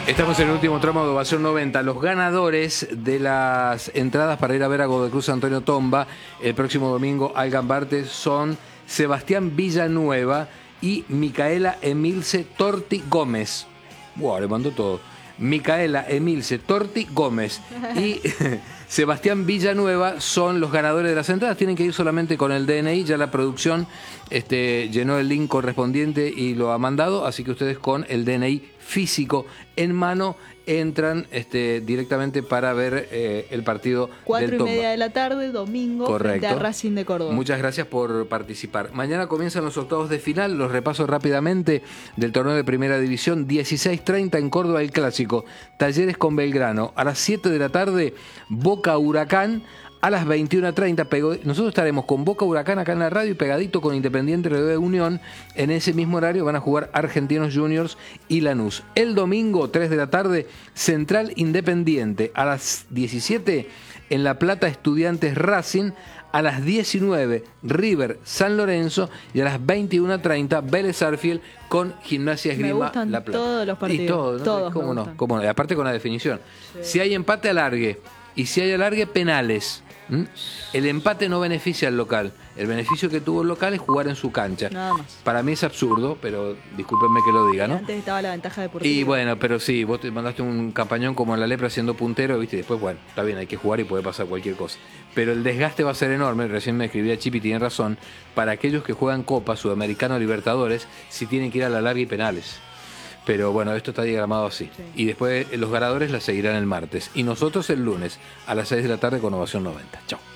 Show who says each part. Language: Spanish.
Speaker 1: Estamos en el último tramo de Ovación 90. Los ganadores de las entradas para ir a ver a Godoy Cruz Antonio Tomba el próximo domingo al Gambarte son Sebastián Villanueva y Micaela Emilce Torti Gómez. Wow, le mandó todo. Micaela Emilce Torti Gómez y Sebastián Villanueva son los ganadores de las entradas. Tienen que ir solamente con el DNI. Ya la producción llenó el link correspondiente y lo ha mandado. Así que ustedes con el DNI físico en mano entran directamente para ver el partido del Tomba.
Speaker 2: 4:30 de la tarde, domingo, frente a Racing de Córdoba.
Speaker 1: Muchas gracias por participar. Mañana comienzan los octavos de final, los repaso rápidamente del torneo de Primera División. 16:30 en Córdoba el Clásico, Talleres con Belgrano. A las 7 de la tarde, Boca Huracán. A las 21:30, nosotros estaremos con Boca Huracán acá en la radio y pegadito con Independiente de Unión. En ese mismo horario van a jugar Argentinos Juniors y Lanús. El domingo, 3 de la tarde, Central Independiente. A las 17, en La Plata, Estudiantes Racing. A las 19, River San Lorenzo. Y a las 21:30, Vélez Sarsfield con Gimnasia Esgrima La Plata.
Speaker 2: Todos los partidos.
Speaker 1: Y todo, ¿no?
Speaker 2: Todos
Speaker 1: ¿Cómo no? ¿Cómo no? Y aparte con la definición. Sí. Si hay empate, alargue. Y si hay alargue, penales. El empate no beneficia al local. El beneficio que tuvo el local es jugar en su cancha.
Speaker 2: Nada más.
Speaker 1: Para mí es absurdo, pero discúlpenme que lo diga, ¿no?
Speaker 2: Antes estaba la ventaja deportiva.
Speaker 1: Y bueno, pero sí, vos te mandaste un campañón como en la Lepra siendo puntero, ¿viste? Y después, bueno, está bien, hay que jugar y puede pasar cualquier cosa. Pero el desgaste va a ser enorme. Recién me escribía Chip y tiene razón. Para aquellos que juegan Copa, Sudamericano, Libertadores, si tienen que ir a la larga y penales. Pero bueno, esto está diagramado así. Sí. Y después los ganadores la seguirán el martes. Y nosotros el lunes a las 6 de la tarde con Ovación 90. Chao.